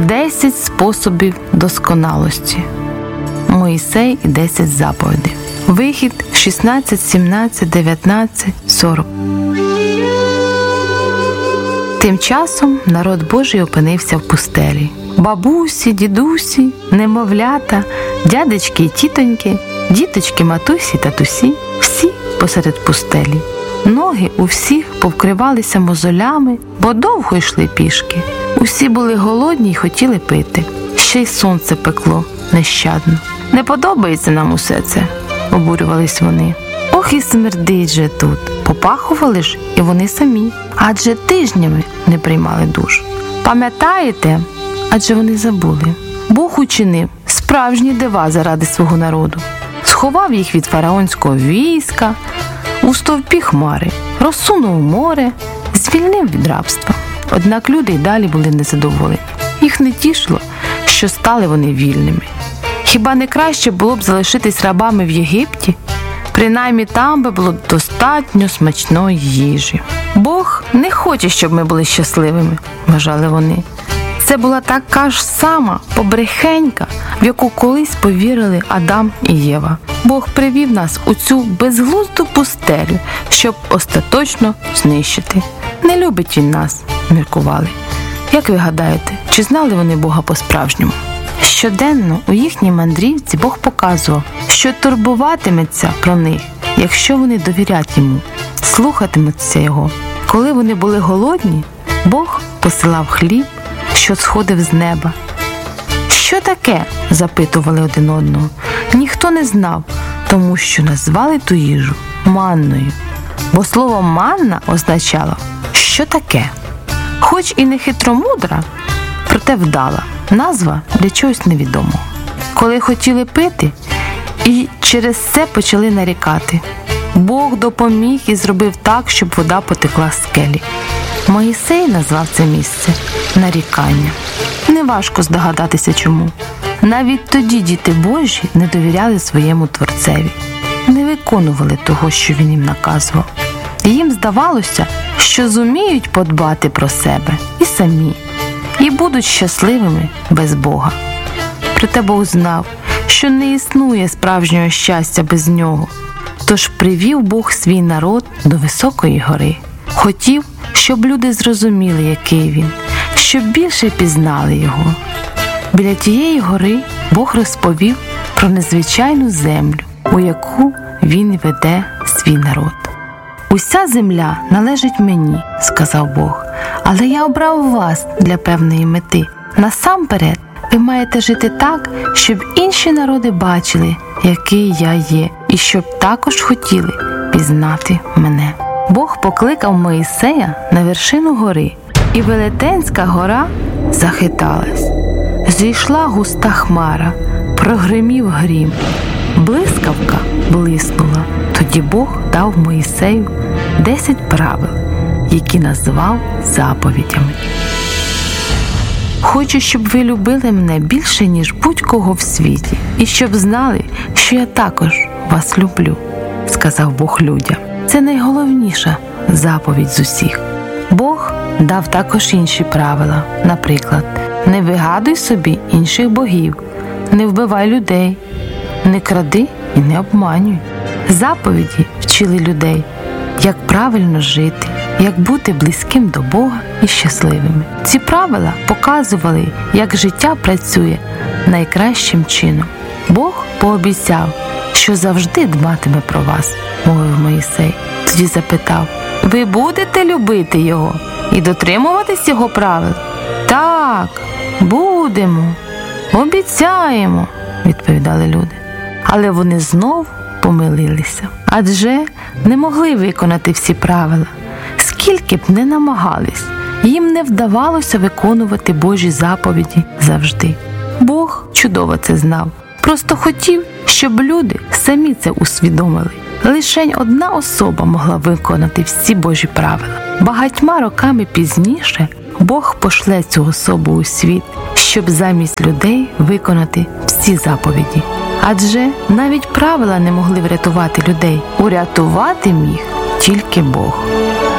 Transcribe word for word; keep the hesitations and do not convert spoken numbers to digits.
Десять способів досконалості. Мойсей і десять заповідей. Вихід шістнадцять, сімнадцять, дев'ятнадцять, сорок. Тим часом народ Божий опинився в пустелі. Бабусі, дідусі, немовлята, дядечки і тітоньки, діточки, матусі, татусі – всі посеред пустелі. Ноги у всіх повкривалися мозолями, бо довго йшли пішки. Усі були голодні й хотіли пити. Ще й сонце пекло нещадно. «Не подобається нам усе це», – обурювались вони. «Ох і смердить же тут». Попахували ж і вони самі, адже тижнями не приймали душ. Пам'ятаєте? Адже вони забули. Бог учинив справжні дива заради свого народу. Сховав їх від фараонського війська, у стовпі хмари, розсунув море, звільнив від рабства. Однак люди й далі були незадоволені. Їх не тішило, що стали вони вільними. Хіба не краще було б залишитись рабами в Єгипті? Принаймні там би було достатньо смачної їжі. Бог не хоче, щоб ми були щасливими, вважали вони. Це була така ж сама побрехенька, в яку колись повірили Адам і Єва. Бог привів нас у цю безглузду пустелю, щоб остаточно знищити. Не любить він нас, міркували. Як ви гадаєте, чи знали вони Бога по-справжньому? Щоденно у їхній мандрівці Бог показував, що турбуватиметься про них, якщо вони довірять йому, слухатимуться його. Коли вони були голодні, Бог посилав хліб, що сходив з неба. «Що таке?» – запитували один одного. Ніхто не знав, тому що назвали ту їжу манною. Бо слово «манна» означало «що таке?». Хоч і не хитромудра, проте вдала. Назва для чогось невідомого. Коли хотіли пити, і через це почали нарікати. Бог допоміг і зробив так, щоб вода потекла з скелі. Мойсей назвав це місце нарікання. Неважко здогадатися чому. Навіть тоді діти Божі не довіряли своєму Творцеві. Не виконували того, що він їм наказував. Їм здавалося, що зуміють подбати про себе і самі, і будуть щасливими без Бога. Проте Бог знав, що не існує справжнього щастя без нього. Тож привів Бог свій народ до високої гори. Хотів, щоб люди зрозуміли, який він, щоб більше пізнали його. Біля тієї гори Бог розповів про незвичайну землю, у яку він веде свій народ. «Уся земля належить мені», – сказав Бог, – «але я обрав вас для певної мети. Насамперед, ви маєте жити так, щоб інші народи бачили, який я є, і щоб також хотіли пізнати мене». Бог покликав Мойсея на вершину гори, і Велетенська гора захиталась. Зійшла густа хмара, прогримів грім, блискавка блиснула. Тоді Бог дав Мойсею десять правил, які назвав заповідями. «Хочу, щоб ви любили мене більше, ніж будь-кого в світі, і щоб знали, що я також вас люблю», – сказав Бог людям. Це найголовніша заповідь з усіх. Бог дав також інші правила. Наприклад, не вигадуй собі інших богів, не вбивай людей, не кради і не обманюй. Заповіді вчили людей, як правильно жити, як бути близьким до Бога і щасливими. Ці правила показували, як життя працює найкращим чином. Бог пообіцяв, що завжди дбатиме про вас, мовив Мойсей. Тоді запитав: ви будете любити його і дотримуватись його правил? Так, будемо, обіцяємо, відповідали люди. Але вони знов помилилися, адже не могли виконати всі правила. Скільки б не намагались, їм не вдавалося виконувати Божі заповіді завжди. Бог чудово це знав, просто хотів, щоб люди самі це усвідомили. Лишень одна особа могла виконати всі Божі правила. Багатьма роками пізніше Бог пошле цю особу у світ, щоб замість людей виконати всі заповіді. Адже навіть правила не могли врятувати людей. Урятувати міг тільки Бог.